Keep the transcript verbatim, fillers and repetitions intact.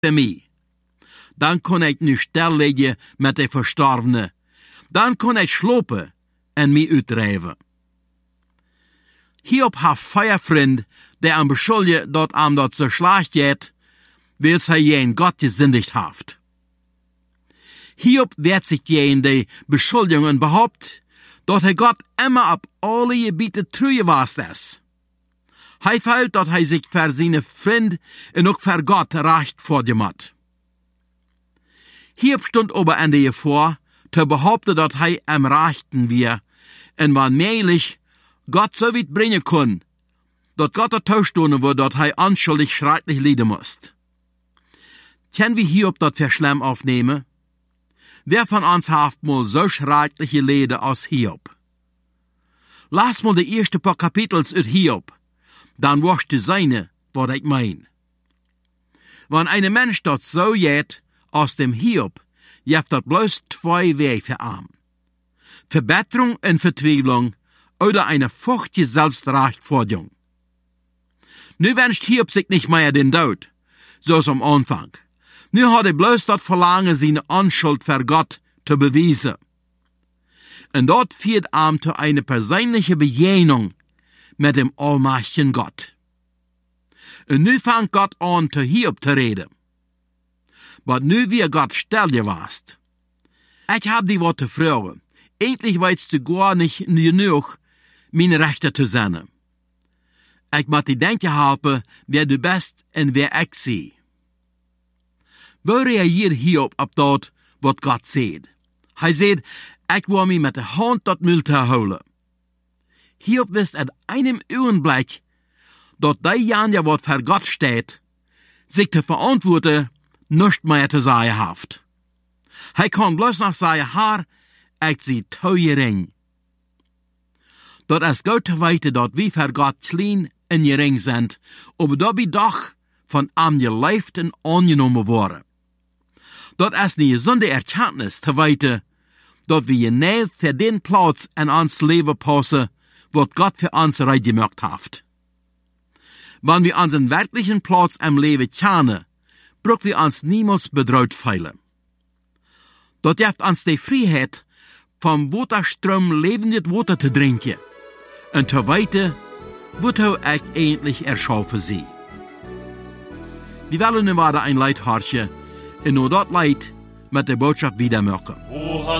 für mich. Dan kon ik nu stil liggen met de verstorvene. Dan kon ik slopen en mij uitdrijven. Hierop heeft vijf vriend, die aan beschuldigen dat aan dat zo slecht gaat, wil hij je in God gezindigd heeft. Hierop werd zich je in de beschuldigingen behaupt, dat hij God immer op alle gebieden trouw geweest is. Hij feilt dat hij zich voor zijn vriend en ook voor God recht voorgemaakt. Hierop stond aber an der Gefahr, te behaupten dat hij am rechten wir, en wanneerlich Gott so weit bringen kon, dat Gott er toestonen wordt dat hij anschuldig schrecklich lijden moest. Können wir hierop dat Verschlemm aufnehmen? Wer von uns haft mal so schreckliche Leden als Hiob? Lass mal die erste paar Kapitels uit Hiob, dann wirst du seine, wat ich mein. Wenn ein Mensch dat so geht, aus dem Hiob, jeft dat bloß zwei Wege für arm. Verbesserung und Verzweiflung oder eine furchtge Selbstrechtfertigung. Nu wünscht Hiob sich nicht mehr den Tod, so am Anfang. Nu hat er bloß dat Verlangen, seine Unschuld für Gott zu beweisen. Und dort führt ihm zu einer persönlichen Begegnung mit dem allmächtigen Gott. Und nu fängt Gott an, zu Hiob zu reden. Aber nu wie Gott still gewesen. Ich hab die Worte fragen. Endlich weißt du gar nicht genug, meine Rechte zu sehen. Ich muss dir denken helfen, wer du bist und wer ich sehe. Wo reagiert Hiob auf das, was Gott sagt? Hij sagt, ich will mich mit der Hand dat Müll te holen. Hiob wisst in einem Augenblick, dat die Janja, wat für Gott steht, sich zu verantworten, nicht mehr zu sagen haft. Hij kann bloß noch sagen, Herr, ich sie teuer ring. Dat ist gut zu weiten, dat wir für Gott klein und gering sind, aber dat wir doch von ihm gelebt und angenommen worden. Dat ist eine gesunde Erkenntnis zu weiten, dat wir genau für den Platz in uns Leben passen, wat Gott für uns reingemacht hat. Wenn wir unseren wirklichen Platz im Leben kennen, brauchen wir uns niemals bedroht fühlen. Dat gibt uns die Freiheit, vom Wasserstrom lebendig Wasser zu trinken und zu weiten, wozu ich endlich erschaffen sie. Wir wollen nun weiter ein Leid horchen und nur dort Leid mit der Botschaft wieder machen.